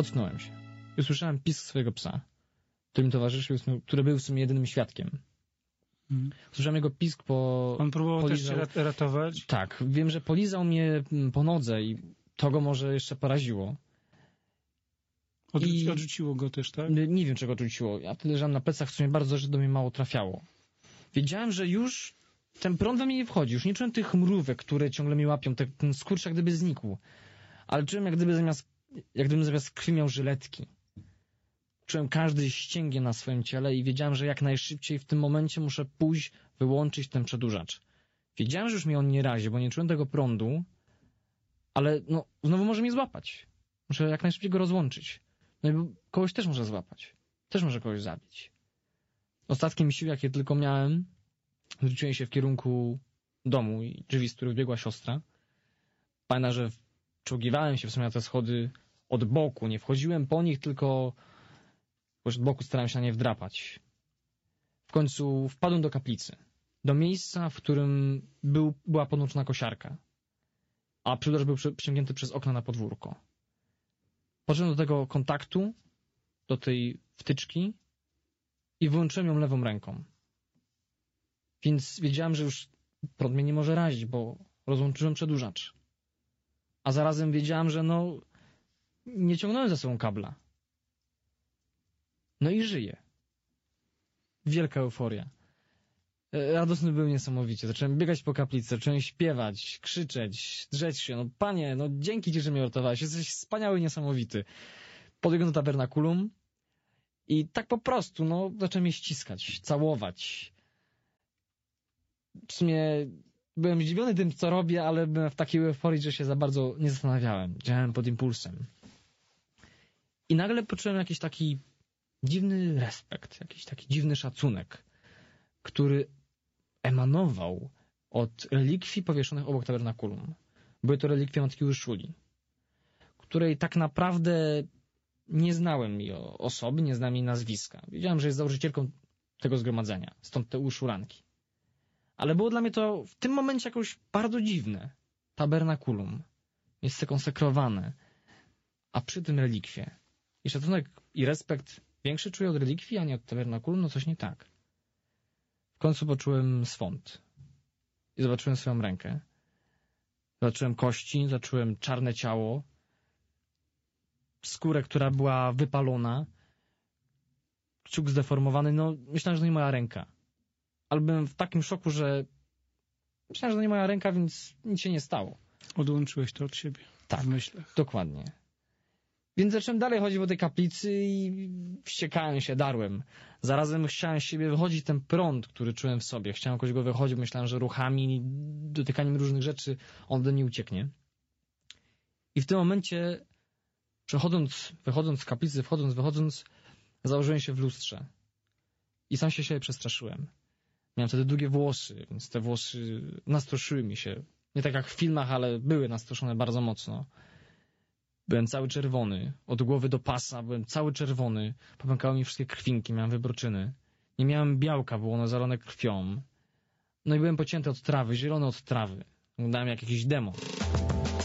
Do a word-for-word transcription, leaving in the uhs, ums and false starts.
Ocknąłem się i usłyszałem pisk swojego psa, który mi towarzyszył, który był w sumie jedynym świadkiem. Hmm. Usłyszałem jego pisk, po... On próbował polizał... też cię ratować? Tak, wiem, że polizał mnie po nodze i to go może jeszcze poraziło. Odrzuci, I... Odrzuciło go też, tak? Nie, nie wiem, czego odrzuciło. Ja wtedy leżałem na plecach, w sumie bardzo, że do mnie mało trafiało. Wiedziałem, że już ten prąd we mnie nie wchodzi. Już nie czułem tych mrówek, które ciągle mi łapią. Ten skurcz jak gdyby znikł. Ale czułem, jak gdyby zamiast, jak gdybym zamiast krwi miał żyletki. Czułem każdy ścięgien na swoim ciele i wiedziałem, że jak najszybciej w tym momencie muszę pójść, wyłączyć ten przedłużacz. Wiedziałem, że już mnie on nie razi, bo nie czułem tego prądu, ale no, znowu może mnie złapać. Muszę jak najszybciej go rozłączyć. No i kogoś też może złapać. Też może kogoś zabić. Ostatkiem sił, jakie tylko miałem, zwróciłem się w kierunku domu i drzwi, z których biegła siostra. Pamiętam, że czołgiwałem się w sumie na te schody od boku. Nie wchodziłem po nich, tylko od boku starałem się na nie wdrapać. W końcu wpadłem do kaplicy. Do miejsca, w którym był, była podłączona kosiarka. A przedłużacz był przyciągnięty przez okna na podwórko. Podszedłem do tego kontaktu, do tej wtyczki i wyłączyłem ją lewą ręką. Więc wiedziałem, że już prąd mnie nie może razić, bo rozłączyłem przedłużacz. A zarazem wiedziałem, że no nie ciągnąłem za sobą kabla. No i żyję. Wielka euforia. Radosny był niesamowicie. Zacząłem biegać po kaplicy, zacząłem śpiewać, krzyczeć, drzeć się. No panie, no dzięki ci, że mnie uratowałeś. Jesteś wspaniały, niesamowity. Podbiegłem do tabernakulum i tak po prostu, no, zacząłem je ściskać, całować. W sumie byłem zdziwiony tym, co robię, ale byłem w takiej euforii, że się za bardzo nie zastanawiałem. Działałem pod impulsem. I nagle poczułem jakiś taki dziwny respekt, jakiś taki dziwny szacunek, który emanował od relikwii powieszonych obok tabernakulum. Były to relikwie Matki Urszuli, której tak naprawdę nie znałem jej osoby, nie znałem jej nazwiska. Wiedziałem, że jest założycielką tego zgromadzenia, stąd te uszuranki. Ale było dla mnie to w tym momencie jakoś bardzo dziwne. Tabernakulum, miejsce konsekrowane, a przy tym relikwie. I szacunek i respekt większy czuję od relikwii, a nie od tabernakulum, no coś nie tak. W końcu poczułem swąd i zobaczyłem swoją rękę. Zobaczyłem kości, zobaczyłem czarne ciało, skórę, która była wypalona, kciuk zdeformowany. No, myślałem, że to nie moja ręka. Ale byłem w takim szoku, że myślałem, że to nie moja ręka, więc nic się nie stało. Odłączyłeś to od siebie. Tak, w myślach. Dokładnie. Więc zacząłem dalej chodzić po tej kaplicy i wściekałem się, darłem. Zarazem chciałem z siebie wychodzić ten prąd, który czułem w sobie. Chciałem jakoś go wychodzić, myślałem, że ruchami, dotykaniem różnych rzeczy on do mnie ucieknie. I w tym momencie, przechodząc, wychodząc z kaplicy, wchodząc, wychodząc, założyłem się w lustrze. I sam się siebie przestraszyłem. Miałem wtedy długie włosy, więc te włosy nastroszyły mi się. Nie tak jak w filmach, ale były nastroszone bardzo mocno. Byłem cały czerwony. Od głowy do pasa byłem cały czerwony. Popękały mi wszystkie krwinki, miałem wybroczyny. Nie miałem białka, było ono zalane krwią. No i byłem pocięty od trawy, zielony od trawy. Wyglądałem jak jakiś demon.